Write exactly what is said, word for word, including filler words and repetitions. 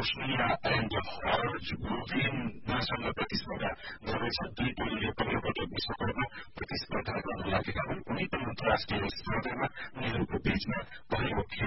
Bosnia and हर्जगोभिनासँग प्रतिस्पर्धा गर्दैछ। दुई टोलीले पहिलो पटक विश्वकपमा प्रतिस्पर्धा गर्न लागेका हुन्। कुनै पनि अन्तर्राष्ट्रिय स्तरमा उनीहरूको बीचमा पहिलो खेल